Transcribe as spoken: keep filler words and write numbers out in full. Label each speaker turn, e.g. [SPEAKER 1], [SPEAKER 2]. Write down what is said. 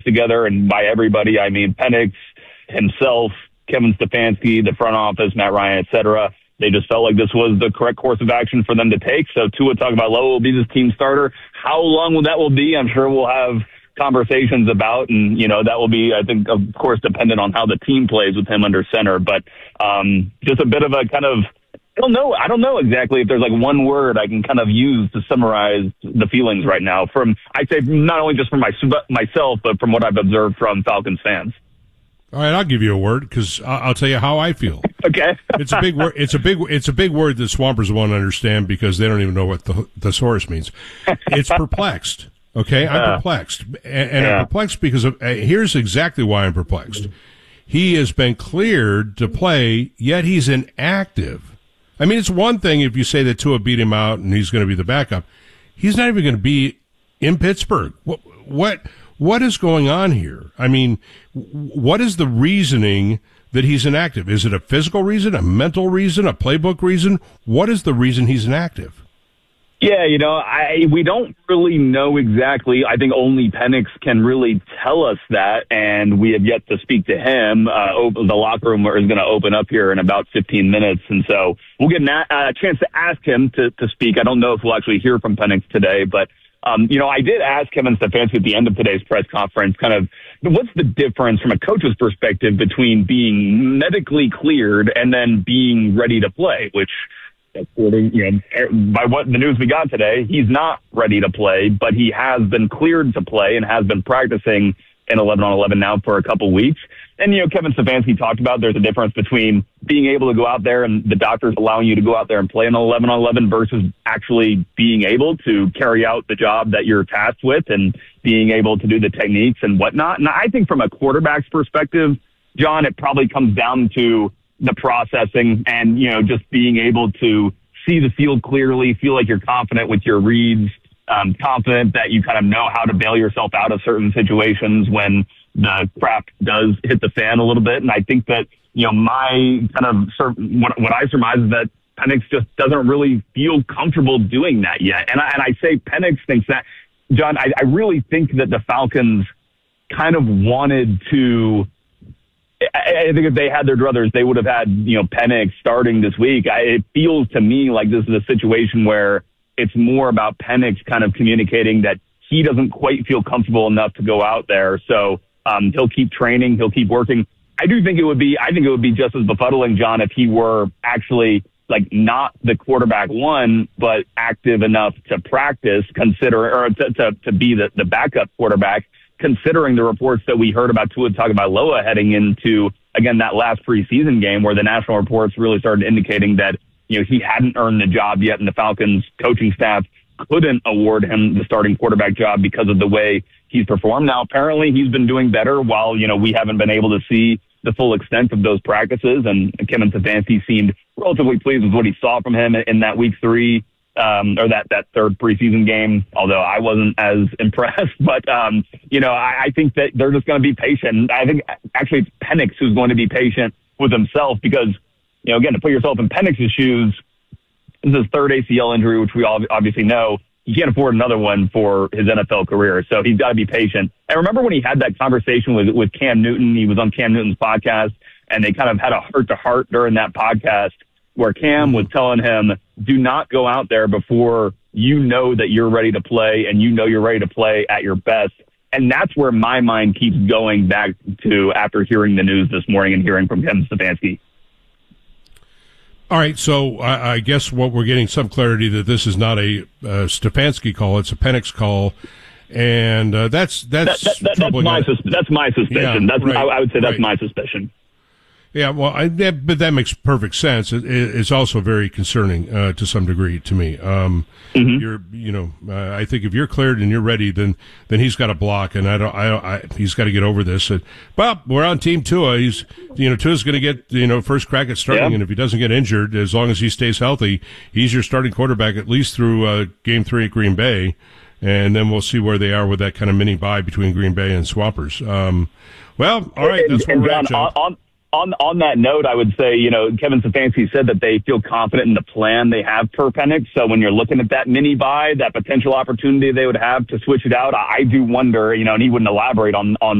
[SPEAKER 1] together, and by everybody, I mean Penix himself, Kevin Stefanski, the front office, Matt Ryan, et cetera. They just felt like this was the correct course of action for them to take. So Tua Tagovailoa will be this team starter. How long will that will be? I'm sure we'll have conversations about, and, you know, that will be, I think, of course, dependent on how the team plays with him under center. But um, just a bit of a kind of, I don't know. I don't know exactly if there's like one word I can kind of use to summarize the feelings right now from, I'd say not only just from my, myself, but from what I've observed from Falcons fans.
[SPEAKER 2] All right, I'll give you a word because I'll tell you how I feel.
[SPEAKER 1] Okay.
[SPEAKER 2] It's a big word. It's a big. It's a big word that Swampers won't understand because they don't even know what the thesaurus means. It's perplexed. Okay, I'm uh, perplexed, and, and yeah. I'm perplexed because of. Uh, here's exactly why I'm perplexed. He has been cleared to play, yet he's inactive. I mean, it's one thing if you say that Tua beat him out and he's going to be the backup. He's not even going to be in Pittsburgh. What? What? What is going on here? I mean, what is the reasoning that he's inactive? Is it a physical reason, a mental reason, a playbook reason? What is the reason he's inactive?
[SPEAKER 1] Yeah, you know, I we don't really know exactly. I think only Penix can really tell us that, and we have yet to speak to him. Uh, the locker room is going to open up here in about fifteen minutes, and so we'll get a uh, chance to ask him to, to speak. I don't know if we'll actually hear from Penix today, but Um, you know, I did ask Kevin Stefanski at the end of today's press conference kind of what's the difference from a coach's perspective between being medically cleared and then being ready to play, which, according, you know, by what the news we got today, he's not ready to play, but he has been cleared to play and has been practicing in eleven on eleven now for a couple weeks. And, you know, Kevin Stefanski talked about there's a difference between being able to go out there and the doctors allowing you to go out there and play an eleven on eleven versus actually being able to carry out the job that you're tasked with and being able to do the techniques and whatnot. And I think from a quarterback's perspective, John, it probably comes down to the processing and, you know, just being able to see the field clearly, feel like you're confident with your reads, um, confident that you kind of know how to bail yourself out of certain situations when the crap does hit the fan a little bit. And I think that, you know, my kind of, what, what I surmise is that Penix just doesn't really feel comfortable doing that yet. And I, and I say Penix thinks that, John, I, I really think that the Falcons kind of wanted to, I, I think if they had their druthers, they would have had, you know, Penix starting this week. I, it feels to me like this is a situation where it's more about Penix kind of communicating that he doesn't quite feel comfortable enough to go out there. So, Um, he'll keep training. He'll keep working. I do think it would be, I think it would be just as befuddling, John, if he were actually like not the quarterback one, but active enough to practice, consider, or to, to, to be the, the backup quarterback, considering the reports that we heard about Tua Tagovailoa heading into, again, that last preseason game where the national reports really started indicating that, you know, he hadn't earned the job yet and the Falcons coaching staff couldn't award him the starting quarterback job because of the way he's performed. Now, apparently he's been doing better while, you know, we haven't been able to see the full extent of those practices. And Kevin Stefanski seemed relatively pleased with what he saw from him in that week three, um, or that, that third preseason game, although I wasn't as impressed. But, um, you know, I, I think that they're just going to be patient. I think actually it's Penix who's going to be patient with himself because, you know, again, to put yourself in Penix's shoes, this is his third A C L injury, which we all obviously know. He can't afford another one for his N F L career, so he's got to be patient. And remember when he had that conversation with with Cam Newton? He was on Cam Newton's podcast, and they kind of had a heart-to-heart during that podcast where Cam was telling him, do not go out there before you know that you're ready to play and you know you're ready to play at your best. And that's where my mind keeps going back to after hearing the news this morning and hearing from Kevin Stefanski.
[SPEAKER 2] All right, so I, I guess what we're getting some clarity that this is not a uh, Stefanski call; it's a Penix call, and uh, that's that's
[SPEAKER 1] that, that, that, that's my sus- that's my suspicion.
[SPEAKER 2] Yeah,
[SPEAKER 1] that's
[SPEAKER 2] right,
[SPEAKER 1] I, I would say that's
[SPEAKER 2] right.
[SPEAKER 1] my suspicion.
[SPEAKER 2] Yeah, well, I, that, but that makes perfect sense. It, it's also very concerning uh, to some degree to me. Um, mm-hmm. You're, you know, uh, I think if you're cleared and you're ready, then then he's got to block, and I don't, I, don't, I he's got to get over this. And, well, we're on Team Tua. He's, you know, Tua's going to get, you know, first crack at starting, yeah. And if he doesn't get injured, as long as he stays healthy, he's your starting quarterback at least through uh, Game Three at Green Bay, and then we'll see where they are with that kind of mini bye between Green Bay and Swampers. Um, well, all right, that's where we're at, John.
[SPEAKER 1] On, On on that note, I would say, you know, Kevin Stefanski said that they feel confident in the plan they have for Penix. So when you're looking at that mini buy, that potential opportunity they would have to switch it out, I do wonder, you know, and he wouldn't elaborate on on